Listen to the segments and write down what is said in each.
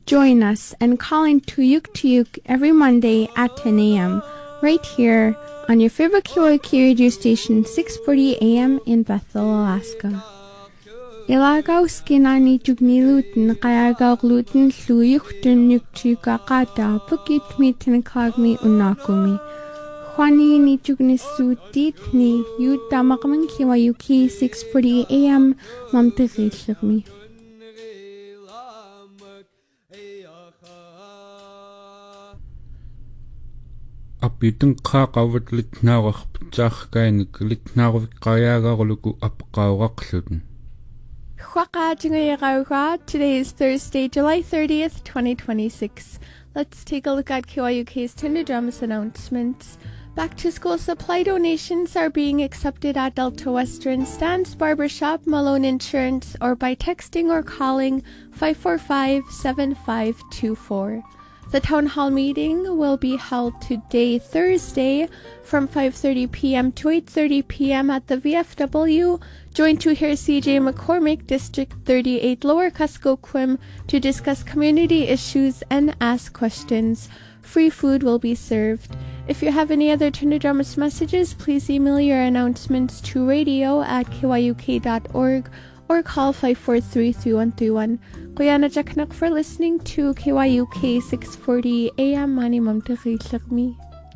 Join us and call into Yuk every Monday at 10 a.m. right here on your favorite KYUK radio station, 640 a.m. in Bethel, Alaska. Ilagaw skinani jugniluten kayagaw gluten luyuktun yuktukakata pukit mitin klagmi unakumi. Juani ni jugnisudit ni yutamakman KYUK 640 a.m. mamtirilirmi. Apitun qaaqavut litnaaqarpitsaarkaanik litnaarviqqariaagaarluku apqauraqluten. Today is Thursday, July 30th, 2026. Let's take a look at KYUK's Tender Drums announcements. Back to school supply donations are being accepted at Delta Western, Stan's Barbershop, Malone Insurance, or by texting or calling 545-7524. The town hall meeting will be held today, Thursday, from 5:30 p.m. to 8:30 p.m. at the VFW. Join to hear CJ McCormick, District 38 Lower Kuskokwim, to discuss community issues and ask questions. Free food will be served. If you have any other Tender Drums messages, please email your announcements to radio@kyuk.org or call 543-3131. Kuyana Jaknak for listening to KYUK 640 AM. Mani Mamtakilakmi.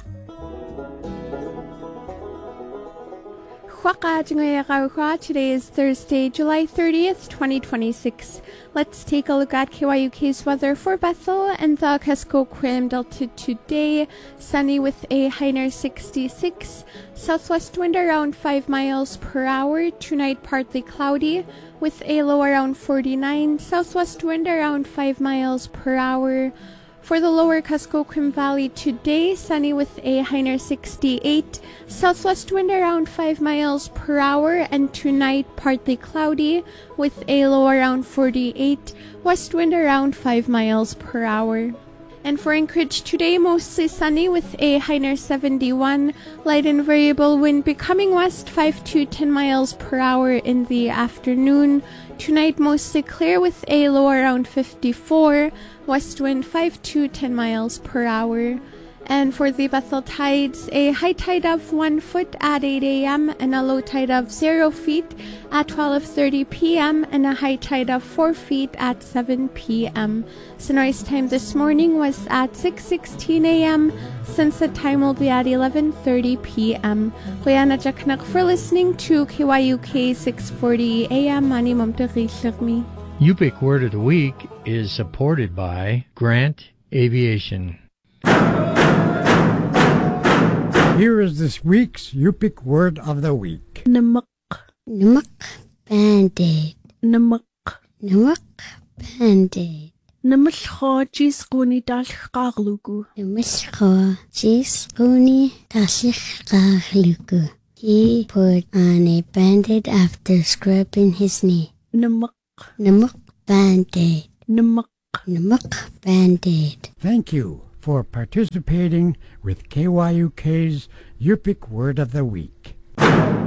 Today is Thursday, July 30th, 2026. Let's take a look at KYUK's weather for Bethel and the Kuskokwim Delta today. Sunny with a high near 66. Southwest wind around 5 miles per hour. Tonight partly cloudy with a low around 49. Southwest wind around 5 miles per hour. For the lower Kuskokwim Valley today, sunny with a high near 68, southwest wind around 5 miles per hour, and tonight partly cloudy with a low around 48, west wind around 5 miles per hour. And for Anchorage today, mostly sunny with a high near 71, light and variable wind becoming west 5 to 10 miles per hour in the afternoon. Tonight mostly clear with a low around 54, west wind 5 to 10 miles per hour. And for the Bethel tides, a high tide of 1 foot at 8 a.m. and a low tide of 0 feet at 12:30 p.m. and a high tide of 4 feet at 7 p.m. Sunrise time this morning was at 6:16 a.m. Sunset time will be at 11:30 p.m. Kuyana Jaknak for listening to KYUK 640 a.m. Mani Mamtakilakmi. Yupik Word of the Week is supported by Grant Aviation. Here is this week's Yupik Word of the Week. Namak. Namak Band-Aid. Namak. Namak Band-Aid. Namalcho jisquni dalqarlugu. Namalcho jisquni dalqarlugu. He put on a Band-Aid after scraping his knee. Namak. Namak Band-Aid. Namak. Namak Band-Aid. Thank you for participating with KYUK's Yupik Word of the Week.